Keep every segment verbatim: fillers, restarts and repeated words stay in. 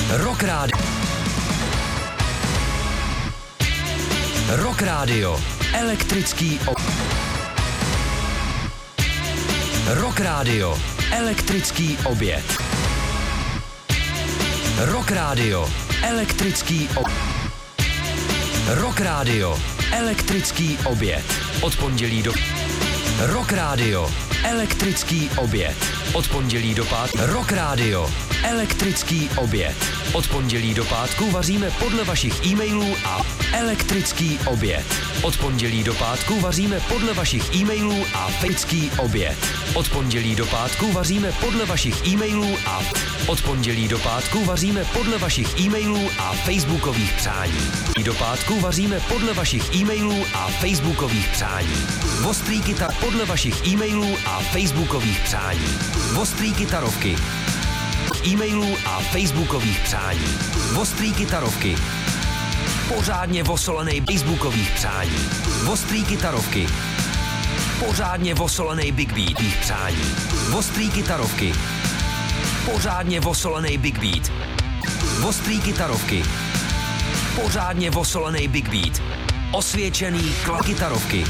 Rock Radio. Rock Radio. Elektrický ob... Rock Radio. Elektrický oběd. Rock Radio. Elektrický ob... Rock Radio. Elektrický oběd. Od pondělí do... Rock Radio. Elektrický oběd. Od pondělí do pátku. Rock Radio. Elektrický oběd. Od pondělí do pátku vaříme podle vašich e-mailů a elektrický oběd. Od pondělí do pátku vaříme podle vašich e-mailů a fejcký oběd. Od pondělí do pátku vaříme podle vašich e-mailů a od pondělí do pátku vaříme podle vašich e-mailů a facebookových přání. Do pátku vaříme podle vašich e-mailů a facebookových přání. Ostrý kytar podle vašich e-mailů a facebookových přání. Ostrý kytarovky. E-mailů a facebookových přání. Ostrý kytarovky. Pořádně vosolenej facebookových přání. Ostrý kytarovky. Pořádně vosolenej Big Beat přání. Ostrý kytarovky. Pořádně vosolenej Big Beat. Ostrý kytarovky. Pořádně vosolenej Big Beat. Osvědčený kla kytarovky.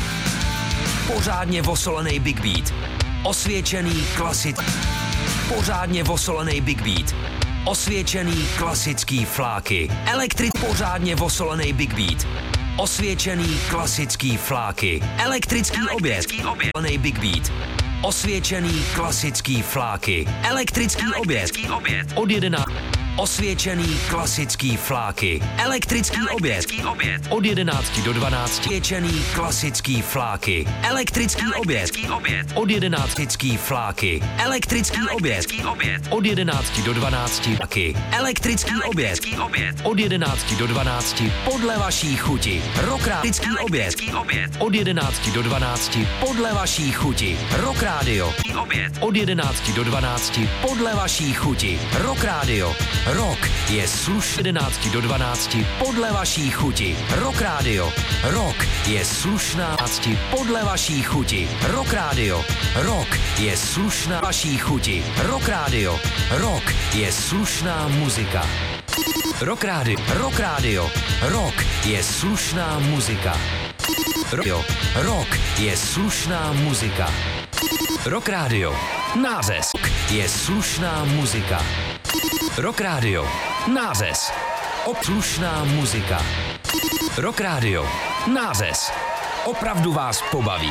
Pořádně vosolenej Big Beat. Osvědčený klasit. Pořádně vosolenej Big Beat. Osvědčený klasický fláky. Elektrik. Pořádně vosolenej Big Beat. Osvědčený klasický fláky. Elektrický oběd. Vosolenej Big Beat. Osvědčený klasický fláky. Elektrický oběd. Od jedenácti. Osvědčený klasický fláky. Elektrický oběd. Od jedenácti do dvanácti. Osvědčený klasický fláky. Elektrický oběd. Od jedenácti fláky. Elektrický oběd. Od jedenácti do dvanácti. Elektrický oběd. Od jedenácti do dvanácti. Podle vaší chuti. Rock Radio. Oběd. Od jedenácti do dvanácti. Podle vaší chuti. Rock Radio. Od jedenácti do dvanácti. Podle vaší chuti. Rock Radio. Rock je slušný. jedenácti do dvanácti. Podle vaší chuti. Rock Radio. Rock je slušná. Podle vaší chuti. Rock Radio. Rock je slušná. Vaší chuti. Rock Radio. Rock je slušná muzika. Rock Radio. Rock Radio. Rock je slušná muzika. Radio. Rock je slušná muzika. Rock Radio. Nářez je slušná muzika. Rock Radio. Nářez. Obslušná muzika. Rock Radio. Nářez. Opravdu vás pobaví.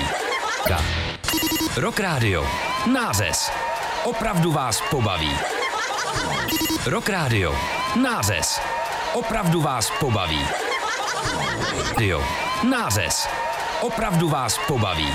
Rock Radio. Nářez. Opravdu vás pobaví. Rock Radio. Nářez. Opravdu vás pobaví. Radio. Nářez. Opravdu vás pobaví.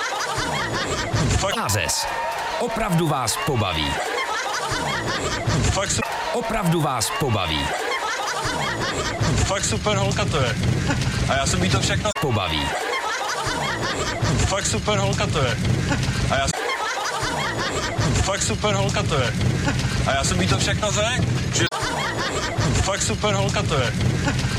Nářez. Opravdu vás pobaví. Fakt, su- Opravdu vás pobaví. fakt super holka to je. A já jsem jí to všechno Pobaví. Fakt super holka to je. A já Fakt super holka to je. A já jsem jí to všechno řekl, že fakt super holka to je.